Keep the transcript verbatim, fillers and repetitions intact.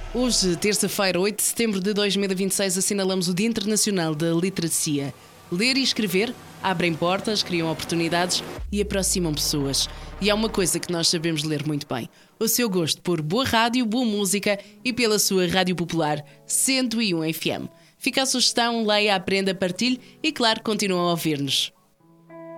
Hoje, terça-feira, oito de setembro de dois mil e vinte e seis, assinalamos o Dia Internacional da Literacia. Ler e escrever abrem portas, criam oportunidades e aproximam pessoas. E há uma coisa que nós sabemos ler muito bem: o seu gosto por boa rádio, boa música e pela sua Rádio Popular cento e um F M. Fica a sugestão, leia, aprenda, partilhe e, claro, continua a ouvir-nos.